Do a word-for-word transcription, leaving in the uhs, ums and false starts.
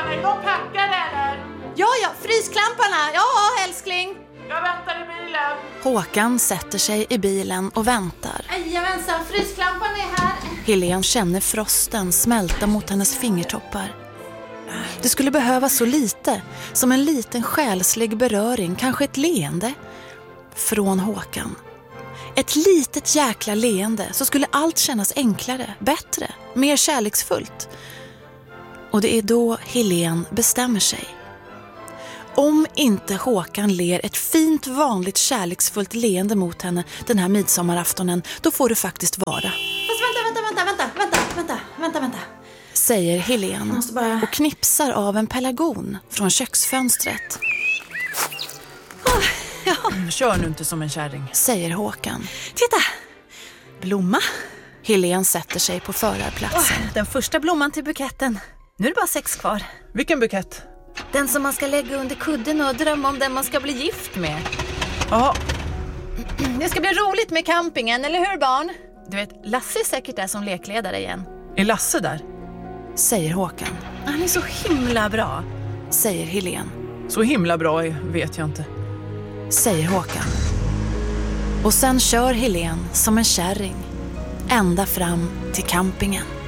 är de packade eller? Ja, ja, frysklamparna. Ja, älskling. Jag väntar i bilen. Håkan sätter sig i bilen och väntar. Jajamensan, frysklampan är här. Helene känner frosten smälta mot hennes fingertoppar. Det skulle behövas så lite, som en liten själslig beröring, kanske ett leende från Håkan. Ett litet jäkla leende, så skulle allt kännas enklare, bättre, mer kärleksfullt. Och det är då Helene bestämmer sig. Om inte Håkan ler ett fint, vanligt, kärleksfullt leende mot henne den här midsommaraftonen, då får det faktiskt vara. Fast vänta, vänta, vänta, vänta, vänta, vänta, vänta, vänta. Säger Helene bara... och knipsar av en pelargon från köksfönstret. Oh, ja. Kör nu inte som en kärring. Säger Håkan. Titta, blomma. Helene sätter sig på förarplatsen. Oh, den första blomman till buketten. Nu är det bara sex kvar. Vilken bukett? Den som man ska lägga under kudden och drömma om den man ska bli gift med. Ja. Det ska bli roligt med campingen, eller hur barn? Du vet, Lasse är säkert där som lekledare igen. Är Lasse där? Säger Håkan. Han är så himla bra. Säger Helene. Så himla bra är, vet jag inte. Säger Håkan. Och sen kör Helene som en kärring ända fram till campingen.